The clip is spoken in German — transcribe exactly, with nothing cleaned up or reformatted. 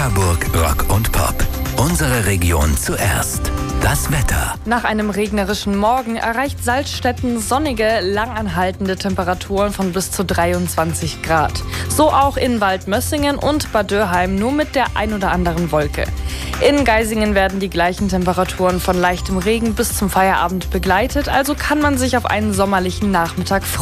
Bamberg Rock und Pop. Unsere Region zuerst. Das Wetter. Nach einem regnerischen Morgen erreicht Salzstetten sonnige, langanhaltende Temperaturen von bis zu dreiundzwanzig Grad. So auch in Waldmössingen und Bad Dürheim, nur mit der ein oder anderen Wolke. In Geisingen werden die gleichen Temperaturen von leichtem Regen bis zum Feierabend begleitet, also kann man sich auf einen sommerlichen Nachmittag freuen.